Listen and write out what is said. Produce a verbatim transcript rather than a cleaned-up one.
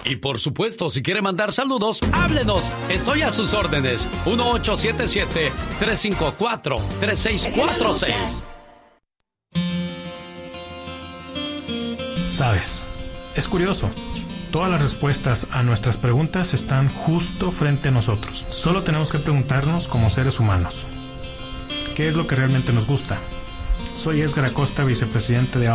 Y por supuesto, si quiere mandar saludos, háblenos. Estoy a sus órdenes. uno ocho siete siete, tres cinco cuatro, tres seis cuatro seis. Sabes, es curioso. Todas las respuestas a nuestras preguntas están justo frente a nosotros. Solo tenemos que preguntarnos como seres humanos, ¿qué es lo que realmente nos gusta? Soy Edgar Acosta, vicepresidente de